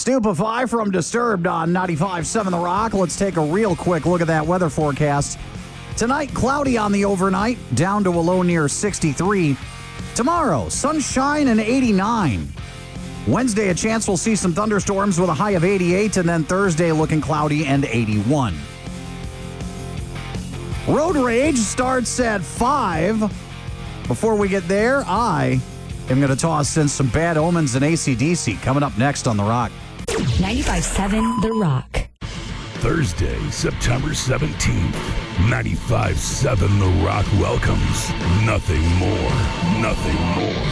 Stupefy from Disturbed on 95.7 The Rock. Let's take a real quick look at that weather forecast. Tonight, cloudy on the overnight, down to a low near 63. Tomorrow, sunshine and 89. Wednesday, a chance we'll see some thunderstorms with a high of 88, and then Thursday looking cloudy and 81. Road Rage starts at 5. Before we get there, I am going to toss in some Bad Omens and AC/DC coming up next on The Rock. 95.7 The Rock. Thursday, September 17th, 95.7 The Rock welcomes Nothing More, Nothing More.